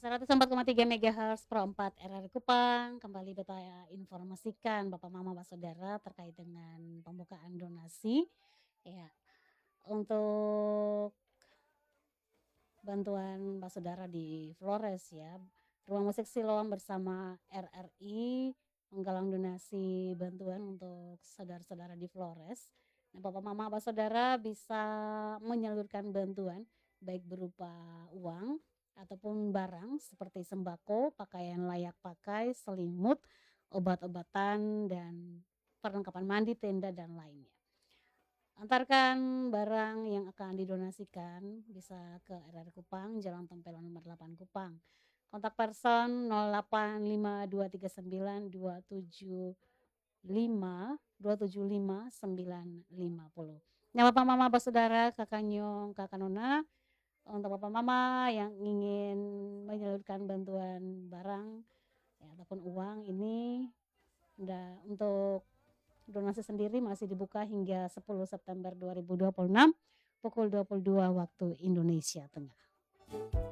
104,3 MHz Pro 4 RRI Kupang kembali beta informasikan Bapak Mama Saudara terkait dengan pembukaan donasi ya untuk bantuan Saudara di Flores ya. Ruang Musik Siloam bersama RRI menggalang donasi bantuan untuk saudara-saudara di Flores. Nah, Bapak Mama Saudara bisa menyalurkan bantuan baik berupa uang ataupun barang seperti sembako, pakaian layak pakai, selimut, obat-obatan dan perlengkapan mandi, tenda dan lainnya. Antarkan barang yang akan didonasikan bisa ke RRI Kupang, Jalan Tempelan nomor 8 Kupang. Kontak person 085239 Nah, Bapak Mama Saudara, Kakak Nyong, Kakak Nona, untuk Bapak Mama yang ingin menyalurkan bantuan barang ya, ataupun uang ini untuk donasi sendiri masih dibuka hingga 10 September 2026 pukul 22 waktu Indonesia Tengah.